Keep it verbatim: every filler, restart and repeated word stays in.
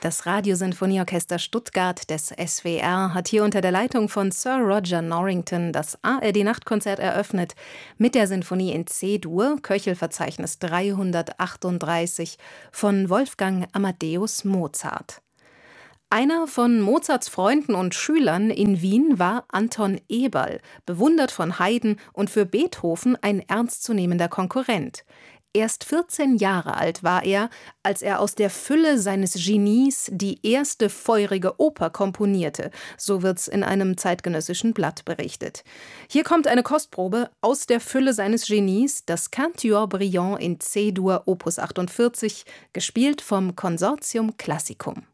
Das Radiosinfonieorchester Stuttgart des S W R hat hier unter der Leitung von Sir Roger Norrington das A R D-Nachtkonzert eröffnet mit der Sinfonie in C-Dur, Köchelverzeichnis dreihundertachtunddreißig von Wolfgang Amadeus Mozart. Einer von Mozarts Freunden und Schülern in Wien war Anton Eberl, bewundert von Haydn und für Beethoven ein ernstzunehmender Konkurrent. Erst vierzehn Jahre alt war er, als er aus der Fülle seines Genies die erste feurige Oper komponierte, so wird's in einem zeitgenössischen Blatt berichtet. Hier kommt eine Kostprobe aus der Fülle seines Genies, das Quatuor Brillant in C-Dur Opus achtundvierzig, gespielt vom Consortium Classicum.